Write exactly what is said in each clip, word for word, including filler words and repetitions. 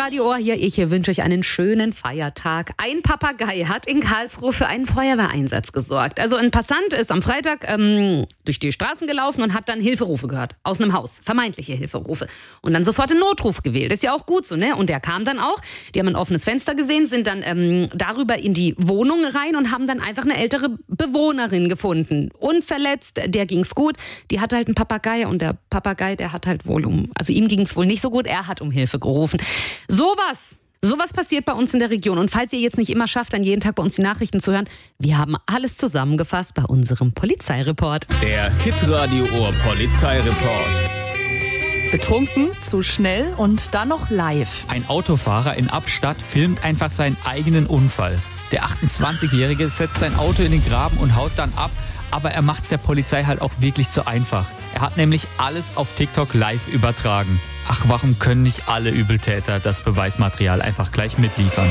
Radio Ohr hier. Ich wünsche euch einen schönen Feiertag. Ein Papagei hat in Karlsruhe für einen Feuerwehreinsatz gesorgt. Also ein Passant ist am Freitag ähm, durch die Straßen gelaufen und hat dann Hilferufe gehört. Aus einem Haus. Vermeintliche Hilferufe. Und dann sofort den Notruf gewählt. Ist ja auch gut so, ne? Und der kam dann auch. Die haben ein offenes Fenster gesehen, sind dann ähm, darüber in die Wohnung rein und haben dann einfach eine ältere Bewohnerin gefunden. Unverletzt, der ging's gut. Die hatte halt einen Papagei und der Papagei, der hat halt wohl um, also ihm ging's wohl nicht so gut. Er hat um Hilfe gerufen. Sowas, sowas passiert bei uns in der Region. Und falls ihr jetzt nicht immer schafft, dann jeden Tag bei uns die Nachrichten zu hören, wir haben alles zusammengefasst bei unserem Polizeireport. Der Hitradio Ohr Polizeireport. Betrunken, zu schnell und dann noch live. Ein Autofahrer in Abstadt filmt einfach seinen eigenen Unfall. Der achtundzwanzigjährige setzt sein Auto in den Graben und haut dann ab. Aber er macht es der Polizei halt auch wirklich zu einfach. Er hat nämlich alles auf TikTok live übertragen. Ach, warum können nicht alle Übeltäter das Beweismaterial einfach gleich mitliefern?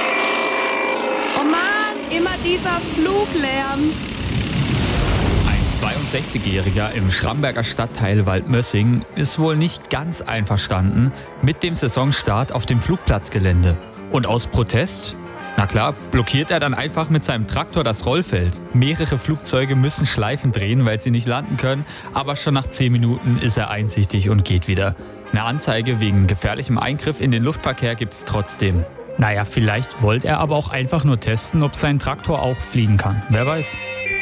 Oh Mann, immer dieser Fluglärm. Ein zweiundsechzigjähriger im Schramberger Stadtteil Waldmössing ist wohl nicht ganz einverstanden mit dem Saisonstart auf dem Flugplatzgelände. Und aus Protest? Na klar, blockiert er dann einfach mit seinem Traktor das Rollfeld. Mehrere Flugzeuge müssen Schleifen drehen, weil sie nicht landen können, aber schon nach zehn Minuten ist er einsichtig und geht wieder. Eine Anzeige wegen gefährlichem Eingriff in den Luftverkehr gibt's trotzdem. Naja, vielleicht wollte er aber auch einfach nur testen, ob sein Traktor auch fliegen kann. Wer weiß.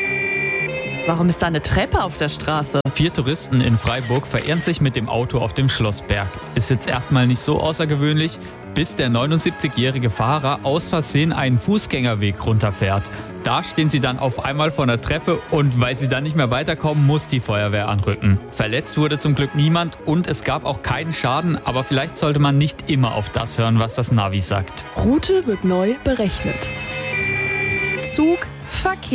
Warum ist da eine Treppe auf der Straße? Vier Touristen in Freiburg verirren sich mit dem Auto auf dem Schlossberg. Ist jetzt erstmal nicht so außergewöhnlich, bis der neunundsiebzigjährige Fahrer aus Versehen einen Fußgängerweg runterfährt. Da stehen sie dann auf einmal vor der Treppe und weil sie dann nicht mehr weiterkommen, muss die Feuerwehr anrücken. Verletzt wurde zum Glück niemand und es gab auch keinen Schaden, aber vielleicht sollte man nicht immer auf das hören, was das Navi sagt. Route wird neu berechnet. Zug, Verkehr.